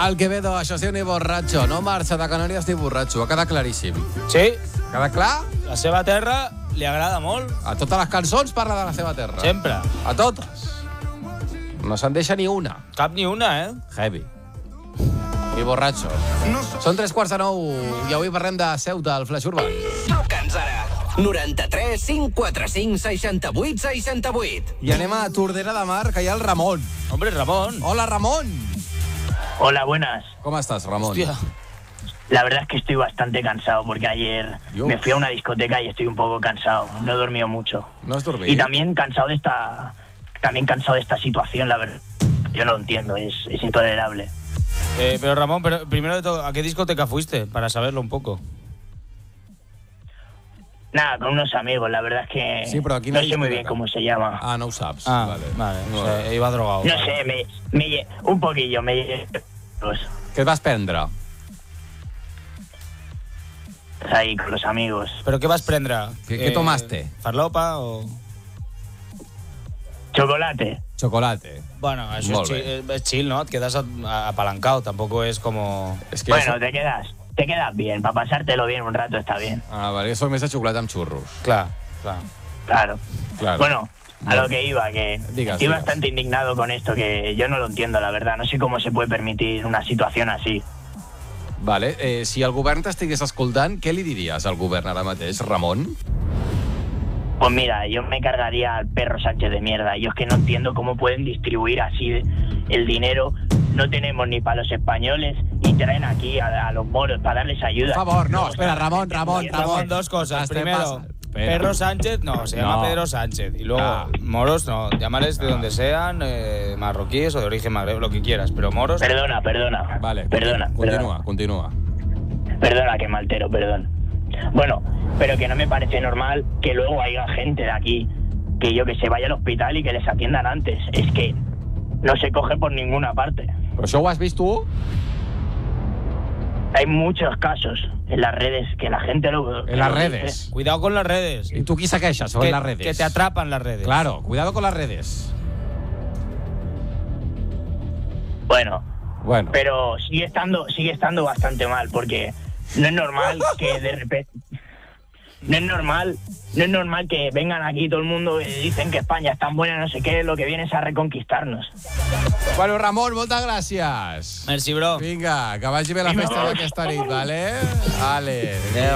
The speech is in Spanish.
El Quevedo, això sí, ni borratxo. No marxa de Canàries ni borratxo. Ha quedat claríssim. Sí, Queda clar? la seva terra li agrada molt. A totes les cançons parla de la seva terra. Sempre. A totes. No se'n deixa ni una. Cap ni una, Heavy. I borratxo. Són 3:45 i avui parlem de Ceuta, el Flash Urban. Truca'ns ara. 93 545 68 68. I anem a Tordera de Mar, que hi ha el Ramon. Hombre, Ramon. Hola, Ramon. Hola, buenas. Com estàs, Ramon? Hòstia. La verdad es que estoy bastante cansado porque ayer Dios. me fui a una discoteca y estoy un poco cansado. No he dormido mucho. No has dormido. Y también cansado de esta situación, la verdad. Yo no lo entiendo, es intolerable. Pero Ramón, primero de todo, ¿a qué discoteca fuiste? Para saberlo un poco. Nada, con unos amigos, la verdad es que Sí, pero aquí no no hay sé muy discoteca. bien cómo se llama. Ah, no ho saps. Vale. O sea, iba drogado. No vale. sé, un poquillo, pues, Què et vas prendre? ahí con los amigos. ¿Pero qué vas prendre? ¿Qué tomaste? ¿Farlopa o...? Chocolate. Chocolate. Bueno, eso Molt es chill, ¿no? Te quedas apalancado, tampoco es como... És que Bueno, això... te quedas bien, para pasártelo bien un rato está bien. Ah, vale, jo soc més de xocolata amb xurros. Claro. Claro. Claro. Bueno, a lo que iba, que Digas. estoy bastante indignado con esto, que yo no lo entiendo, la verdad. No sé cómo se puede permitir una situación así. Vale, si el govern t'estigués escoltant, què li diries al govern ara mateix, Ramon? Pues mira, yo me cargaría al perro Sánchez de mierda. Yo es que no entiendo cómo pueden distribuir así el dinero. No tenemos ni para los españoles y traen aquí a los moros para darles ayuda. Por favor, no, espera, Ramon. Ramón, dos cosas. Te Primero, pasa. Espera. Pedro Sánchez, no, se llama No. Pedro Sánchez. Y luego, Ah. moros, no, llámales de donde sean, marroquíes o de origen magreb, lo que quieras, pero moros... Perdona. Vale, Perdona. continúa. Perdona, que maltero, perdón. Bueno, pero que no me parece normal que luego haya gente de aquí que yo que se vaya al hospital y que les atiendan antes. Es que no se coge por ninguna parte. Però això ho has vist tu? Hay muchos casos en las redes que la gente lo... En las redes. Cuidado con las redes. I tu qui segueixes en les redes? Que te atrapan las redes. Claro, cuidado con las redes. Bueno, Bueno, pero sigue estando bastante mal, porque no es normal que de repente... No es normal que vengan aquí todo el mundo y dicen que España es tan buena, no sé qué, lo que viene es a reconquistarnos. bueno, Ramon, moltes gràcies. Merci, bro. Vinga, que vagi bé la festa d'aquesta nit, vale? Vale.